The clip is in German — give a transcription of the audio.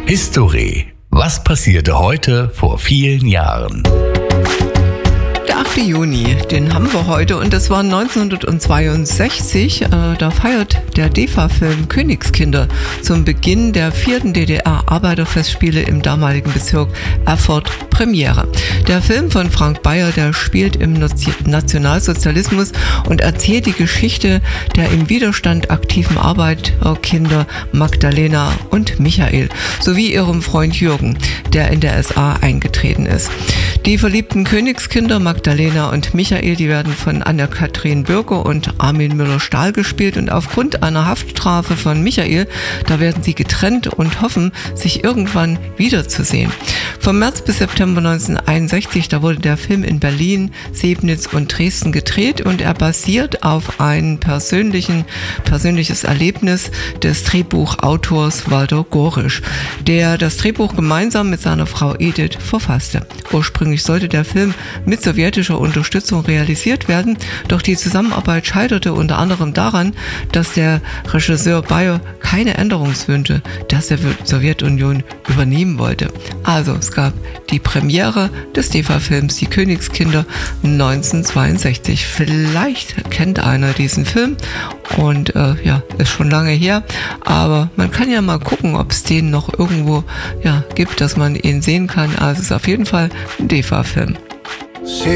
History. Was passierte heute vor vielen Jahren? Der 8. Juni, den haben wir heute, und das war 1962. Da feiert der DEFA-Film Königskinder zum Beginn der 4. DDR-Arbeiterfestspiele im damaligen Bezirk Erfurt Premiere. Der Film von Frank Beyer, der spielt im Nationalsozialismus und erzählt die Geschichte der im Widerstand aktiven Arbeiterkinder Magdalena und Michael sowie ihrem Freund Jürgen, der in der SA eingetreten ist. Die verliebten Königskinder Magdalena und Michael, die werden von Anne-Kathrin Bürger und Armin Müller-Stahl gespielt, und aufgrund einer Haftstrafe von Michael, da werden sie getrennt und hoffen, sich irgendwann wiederzusehen. Vom März bis September 1961, da wurde der Film in Berlin, Sebnitz und Dresden gedreht, und er basiert auf ein persönliches Erlebnis des Drehbuchautors Walter Gorisch, der das Drehbuch gemeinsam mit seiner Frau Edith verfasste. Ursprünglich sollte der Film mit sowjetischer Unterstützung realisiert werden, doch die Zusammenarbeit scheiterte unter anderem daran, dass der Regisseur Beyer keine Änderungswünsche der Sowjetunion übernehmen wollte. Also es gab die Premiere des DEFA-Films Die Königskinder 1962. Vielleicht kennt einer diesen Film und ist schon lange her, aber man kann ja mal gucken, ob es den noch irgendwo gibt, dass man ihn sehen kann. Also es ist auf jeden Fall ein DEFA-Film.